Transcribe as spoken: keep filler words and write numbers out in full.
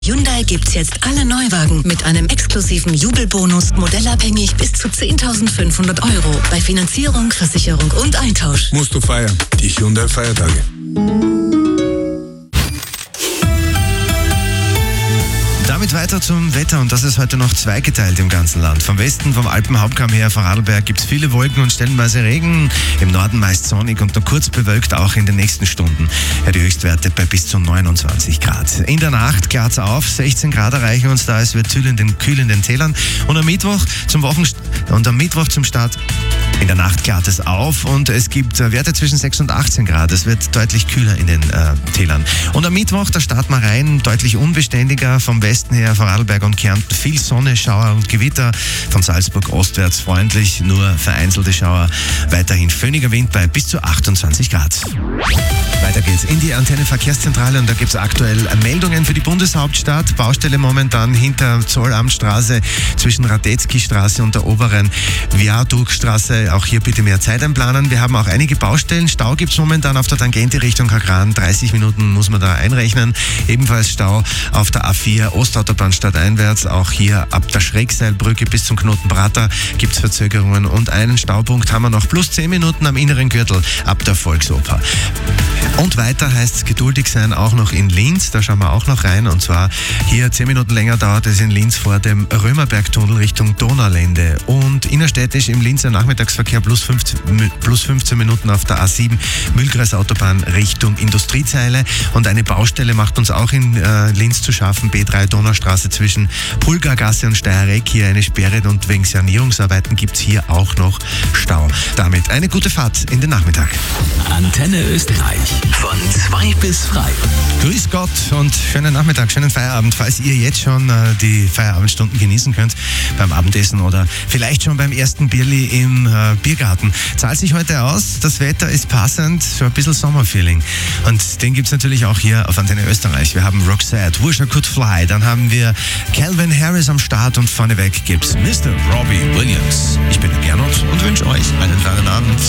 Hyundai gibt's jetzt alle Neuwagen mit einem exklusiven Jubelbonus, modellabhängig bis zu zehntausendfünfhundert Euro bei Finanzierung, Versicherung und Eintausch. Musst du feiern. Die Hyundai Feiertage. Damit weiter zum Wetter, und das ist heute noch zweigeteilt im ganzen Land. Vom Westen, vom Alpenhauptkamm her, Vorarlberg, gibt es viele Wolken und stellenweise Regen. Im Norden meist sonnig und nur kurz bewölkt, auch in den nächsten Stunden. Ja, die Höchstwerte bei bis zu neunundzwanzig Grad. In der Nacht klaart's auf, sechzehn Grad erreichen uns da, es wird kühl in den, kühl in den Tälern. Und am Mittwoch zum Wochen und am Mittwoch zum Start in der Nacht klart es auf und es gibt Werte zwischen sechs und achtzehn Grad. Es wird deutlich kühler in den äh, Tälern. Und am Mittwoch, da starten wir rein, deutlich unbeständiger vom Westen her, Vorarlberg und Kärnten, viel Sonne, Schauer und Gewitter. Von Salzburg ostwärts freundlich, nur vereinzelte Schauer. Weiterhin föhniger Wind bei bis zu achtundzwanzig Grad. Weiter geht's in die Antenne Verkehrszentrale und da gibt's aktuell Meldungen für die Bundeshauptstadt. Baustelle momentan hinter Zollamtstraße zwischen Radetzky-Straße und der oberen Viadukstraße. Auch hier bitte mehr Zeit einplanen. Wir haben auch einige Baustellen. Stau gibt's momentan auf der Tangente Richtung Kagran. dreißig Minuten muss man da einrechnen. Ebenfalls Stau auf der A vier Ostautobahn stadteinwärts. Auch hier ab der Schrägseilbrücke bis zum Knoten Prater gibt's Verzögerungen. Und einen Staupunkt haben wir noch. Plus zehn Minuten am inneren Gürtel ab der Volksoper. Und weiter heißt es geduldig sein, auch noch in Linz. Da schauen wir auch noch rein. Und zwar hier zehn Minuten länger dauert es in Linz vor dem Römerbergtunnel Richtung Donaulände. Und innerstädtisch im Linzer Nachmittagsverkehr plus fünfzehn, plus fünfzehn Minuten auf der A sieben Mühlkreisautobahn Richtung Industriezeile. Und eine Baustelle macht uns auch in äh, Linz zu schaffen. B drei Donaustraße zwischen Pulgargasse und Steiereck. Hier eine Sperre und wegen Sanierungsarbeiten gibt es hier auch noch Stau. Damit eine gute Fahrt in den Nachmittag. Antenne Österreich. Von zwei bis frei. Grüß Gott und schönen Nachmittag, schönen Feierabend. Falls ihr jetzt schon äh, die Feierabendstunden genießen könnt beim Abendessen oder vielleicht schon beim ersten Bierli im äh, Biergarten. Zahlt sich heute aus, das Wetter ist passend, so ein bisschen Sommerfeeling. Und den gibt's natürlich auch hier auf Antenne Österreich. Wir haben Roxette, Wish I Could Fly, dann haben wir Calvin Harris am Start und vorneweg gibt's Mister Robbie Williams. Ich bin der Gernot und wünsche euch einen feinen Abend.